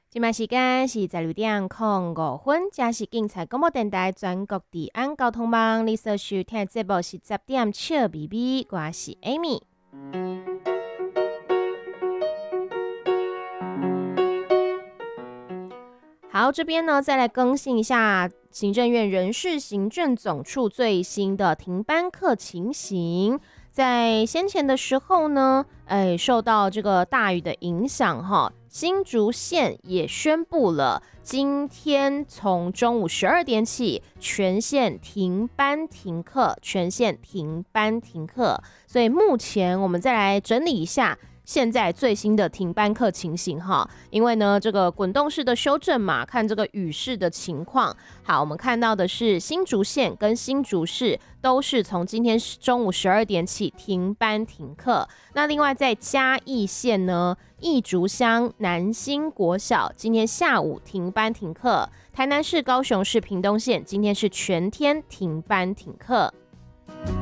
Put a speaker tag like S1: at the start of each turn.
S1: 现在时间是12:05，这是警察广播电台全国治安交通网。你所收听的节目是10点笑咪咪，我是 Amy。好，这边呢再来更新一下行政院人事行政总处最新的停班课情形。在先前的时候呢，受到这个大雨的影响哈，新竹县也宣布了，今天从中午12点起，全县停班停课，全县停班停课。所以目前我们再来整理一下现在最新的停班课情形哈，因为呢这个滚动式的修正嘛，看这个雨势的情况。好，我们看到的是新竹县跟新竹市都是从今天中午12点起停班停课。那另外在嘉义县呢，义竹乡南新国小今天下午停班停课，台南市、高雄市、屏东县今天是全天停班停课。